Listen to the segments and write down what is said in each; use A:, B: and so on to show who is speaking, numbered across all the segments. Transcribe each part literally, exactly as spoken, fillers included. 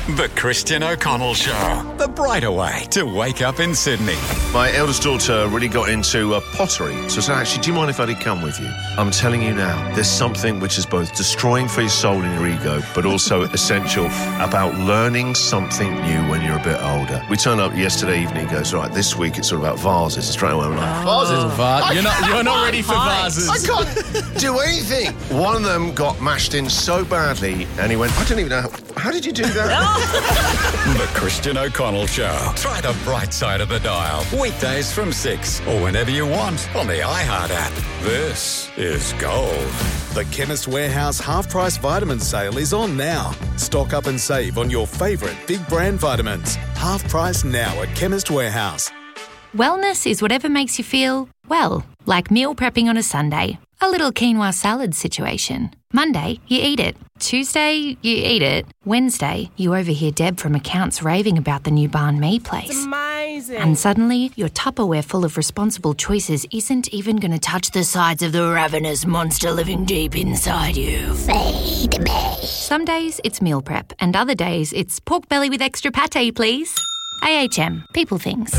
A: The Christian O'Connell Show. The brighter way to wake up in Sydney.
B: My eldest daughter really got into uh, pottery. So I said, actually, do you mind if I did come with you? I'm telling you now, there's something which is both destroying for your soul and your ego, but also essential about learning something new when you're a bit older. We turned up yesterday evening, he goes, right, this week it's all about vases. And straight away I'm like, vases?
C: Va- you're not You're not ready for vases.
B: I can't do anything. One of them got mashed in so badly, and he went, I don't even know, how, how did you do that?
A: The Christian O'Connell Show. Try the bright side of the dial. Weekdays from six or whenever you want on the iHeart app. This is gold.
D: The Chemist Warehouse half-price vitamin sale is on now. Stock up and save on your favourite big brand vitamins. Half price now at Chemist Warehouse.
E: Wellness is whatever makes you feel, well, like meal prepping on a Sunday. A little quinoa salad situation. Monday, you eat it. Tuesday, you eat it. Wednesday, you overhear Deb from accounts raving about the new banh mi place.
F: It's amazing.
E: And suddenly, your Tupperware full of responsible choices isn't even going to touch the sides of the ravenous monster living deep inside you. Feed me. Some days, it's meal prep, and other days, it's pork belly with extra pate, please. A H M. People things.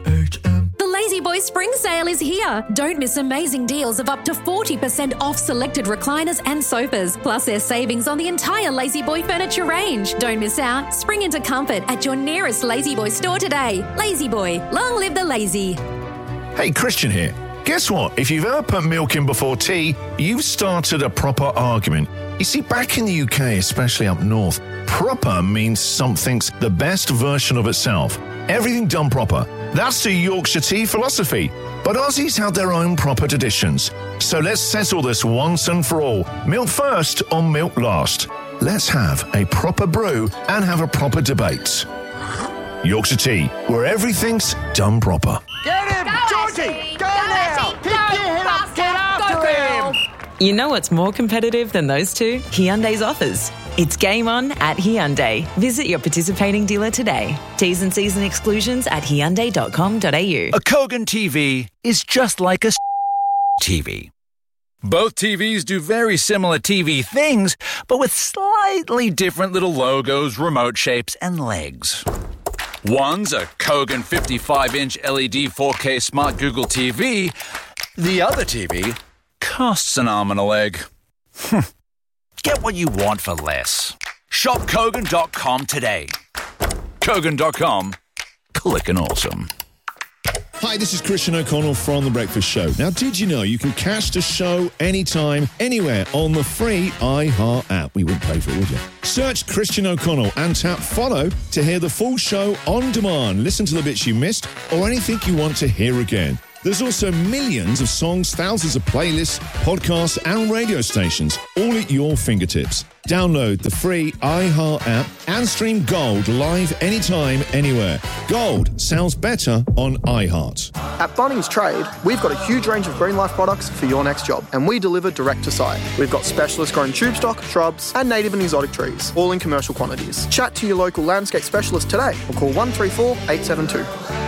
G: Lazy Boy Spring Sale is here. Don't miss amazing deals of up to forty percent off selected recliners and sofas. Plus there's savings on the entire Lazy Boy furniture range. Don't miss out. Spring into comfort at your nearest Lazy Boy store today. Lazy Boy, long live the lazy.
H: Hey, Christian here. Guess what? If you've ever put milk in before tea, you've started a proper argument. You see, back in the U K, especially up north, proper means something's the best version of itself. Everything done proper. That's the Yorkshire tea philosophy. But Aussies have their own proper traditions. So let's settle this once and for all. Milk first or milk last? Let's have a proper brew and have a proper debate. Yorkshire tea, where everything's done proper.
I: Get him! Go Georgie! Go, go now! Pick your head up! Get after him!
J: You know what's more competitive than those two? Hyundai's offers. It's game on at Hyundai. Visit your participating dealer today. T's and C's and exclusions at hyundai dot com dot a u.
K: A Kogan T V is just like a T V. Both T Vs do very similar T V things, but with slightly different little logos, remote shapes, and legs. One's a Kogan fifty-five inch L E D four K Smart Google T V. The other T V costs an arm and a leg. Get what you want for less. Shop Kogan dot com today. Kogan dot com. Clickin' awesome.
L: Hi, this is Christian O'Connell from The Breakfast Show. Now, did you know you can catch the show anytime, anywhere on the free iHeart app? We wouldn't pay for it, would you? Search Christian O'Connell and tap follow to hear the full show on demand. Listen to the bits you missed or anything you want to hear again. There's also millions of songs, thousands of playlists, podcasts, and radio stations, all at your fingertips. Download the free iHeart app and stream Gold live anytime, anywhere. Gold sounds better on iHeart.
M: At Bunnings Trade, we've got a huge range of Green Life products for your next job, and we deliver direct to site. We've got specialist grown tube stock, shrubs, and native and exotic trees, all in commercial quantities. Chat to your local landscape specialist today or call one three four, eight seven two.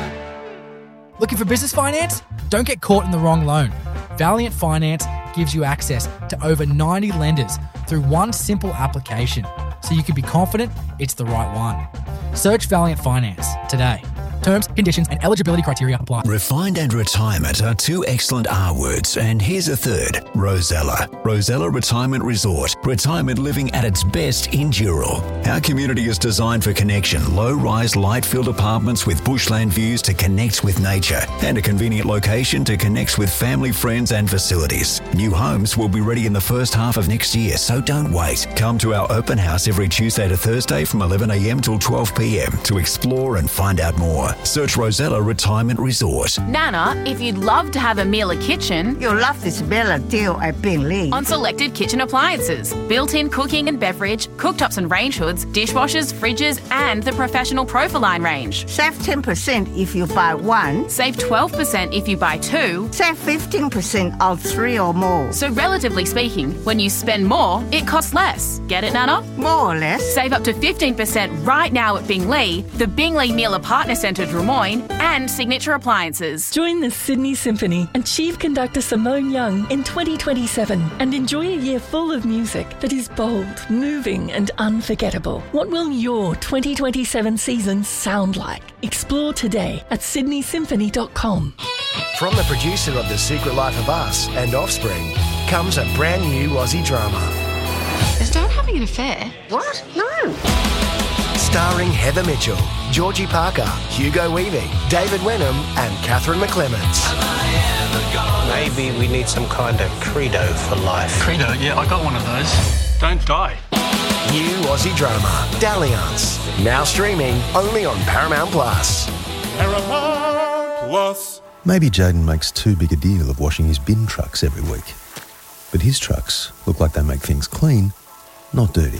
N: Looking for business finance? Don't get caught in the wrong loan. Valiant Finance gives you access to over ninety lenders through one simple application, so you can be confident it's the right one. Search Valiant Finance today. Terms, conditions, and eligibility criteria apply.
O: Refined and retirement are two excellent R words, and here's a third. Rosella. Rosella Retirement Resort. Retirement living at its best in Dural. Our community is designed for connection. Low-rise, light-filled apartments with bushland views to connect with nature, and a convenient location to connect with family, friends, and facilities. New homes will be ready in the first half of next year, so don't wait. Come to our open house every Tuesday to Thursday from eleven a m till twelve p m to explore and find out more. Search Rosella Retirement Resort.
P: Nana, if you'd love to have a Miele kitchen,
Q: you'll love this Bella deal at Bingley.
P: On selected kitchen appliances, built-in cooking and beverage, cooktops and range hoods, dishwashers, fridges, and the professional Profiline range.
Q: Save ten percent if you buy one.
P: Save twelve percent if you buy two.
Q: Save fifteen percent of three or more.
P: So relatively speaking, when you spend more, it costs less. Get it, Nana?
Q: More or less.
P: Save up to fifteen percent right now at Bingley, the Bingley Miele Partner Centre Drummoyne, and Signature Appliances.
R: Join the Sydney Symphony and Chief Conductor Simone Young in twenty twenty-seven and enjoy a year full of music that is bold, moving and unforgettable. simple. What will your twenty twenty-seven season sound like? Explore today at sydney symphony dot com.
F: From the producer of The Secret Life of Us and Offspring comes a brand new Aussie drama.
S: Is Dad having an affair?
F: What? No. Starring Heather Mitchell, Georgie Parker, Hugo Weaving, David Wenham and Catherine McClements.
T: Maybe we need some kind of credo for life.
U: Credo? Yeah, I got one of those. Don't die.
F: New Aussie drama, Dalliance. Now streaming only on Paramount Plus.
V: Paramount Plus. Maybe Jayden makes too big a deal of washing his bin trucks every week. But his trucks look like they make things clean, not dirty.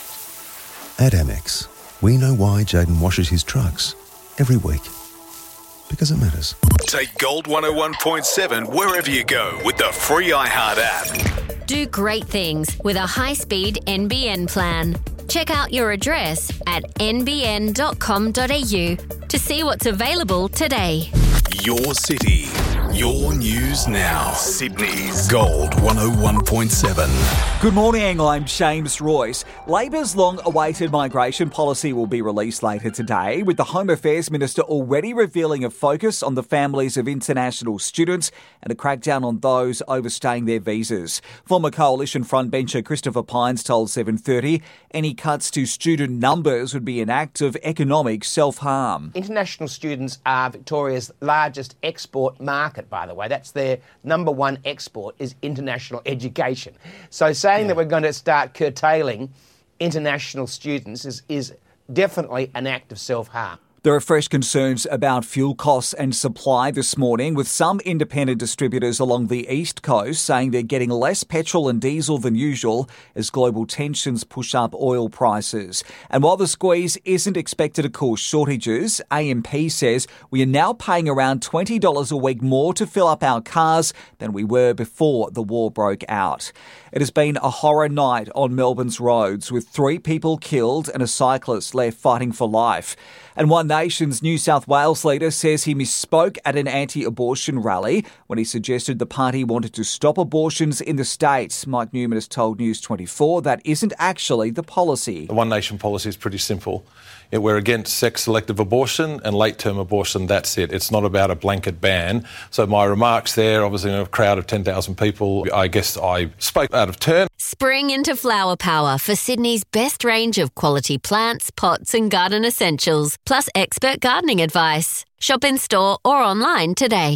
V: At Amex, we know why Jayden washes his trucks every week. Because it matters.
D: Take Gold one oh one point seven wherever you go with the free iHeart app.
E: Do great things with a high-speed N B N plan. Check out your address at n b n dot com dot a u to see what's available today.
D: Your city, your news now. Sydney's Gold one oh one point seven.
W: Good morning, I'm James Royce. Labor's long-awaited migration policy will be released later today, with the Home Affairs Minister already revealing a focus on the families of international students and a crackdown on those overstaying their visas. Former Coalition frontbencher Christopher Pines told seven thirty any cuts to student numbers would be an act of economic self-harm.
X: International students are Victoria's largest export market, by the way. That's their number one export, is international education. So saying yeah. that we're going to start curtailing international students is, is definitely an act of self-harm.
W: There are fresh concerns about fuel costs and supply this morning, with some independent distributors along the east coast saying they're getting less petrol and diesel than usual as global tensions push up oil prices. And while the squeeze isn't expected to cause shortages, A M P says we are now paying around twenty dollars a week more to fill up our cars than we were before the war broke out. It has been a horror night on Melbourne's roads, with three people killed and a cyclist left fighting for life. And One Nation's New South Wales leader says he misspoke at an anti-abortion rally when he suggested the party wanted to stop abortions in the state. Mike Newman has told News twenty-four that isn't actually the policy.
Y: The One Nation policy is pretty simple. We're against sex-selective abortion and late-term abortion, that's it. It's not about a blanket ban. So my remarks there, obviously in a crowd of ten thousand people, I guess I spoke out of turn.
E: Spring into flower power for Sydney's best range of quality plants, pots and garden essentials, plus expert gardening advice. Shop in store or online today.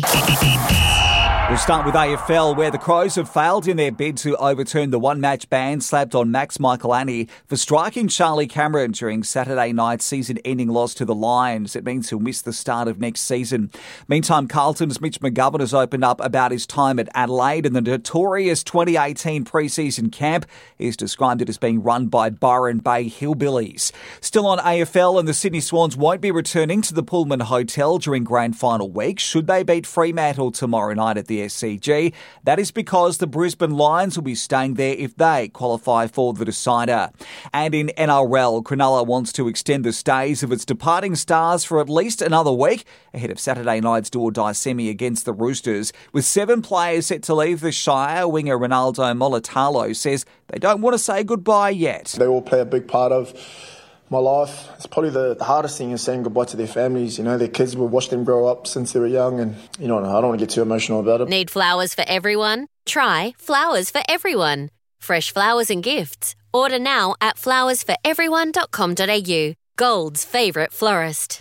W: We'll start with A F L, where the Crows have failed in their bid to overturn the one-match ban slapped on Max Michaelani for striking Charlie Cameron during Saturday night's season-ending loss to the Lions. It means he'll miss the start of next season. Meantime, Carlton's Mitch McGovern has opened up about his time at Adelaide and the notorious twenty eighteen pre-season camp. He's described it as being run by Byron Bay hillbillies. Still on A F L, and the Sydney Swans won't be returning to the Pullman Hotel during grand final week should they beat Fremantle tomorrow night at the S C G. That is because the Brisbane Lions will be staying there if they qualify for the decider. And in N R L, Cronulla wants to extend the stays of its departing stars for at least another week ahead of Saturday night's do-or-die semi against the Roosters. With seven players set to leave the Shire, winger Ronaldo Molitalo says they don't want to say goodbye yet.
Z: They all play a big part of my life. It's probably the, the hardest thing is saying goodbye to their families. You know, their kids will watch them grow up since they were young, and, you know, I don't want to get too emotional about it.
E: Need flowers for everyone? Try Flowers for Everyone. Fresh flowers and gifts. Order now at flowers for everyone dot com dot a u. Gold's favourite florist.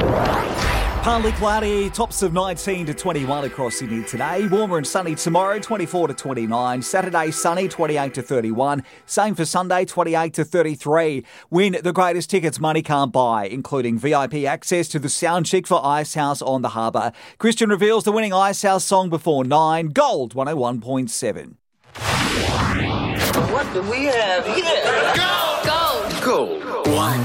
W: Partly cloudy, tops of nineteen to twenty-one across Sydney today. Warmer and sunny tomorrow, twenty-four to twenty-nine. Saturday, sunny, twenty-eight to thirty-one. Same for Sunday, twenty-eight to thirty-three. Win the greatest tickets money can't buy, including V I P access to the sound check for Icehouse on the Harbour. Christian reveals the winning Icehouse song before nine. Gold one oh one point seven.
I: What do we have here?
D: Gold!
I: Gold!
D: Gold. One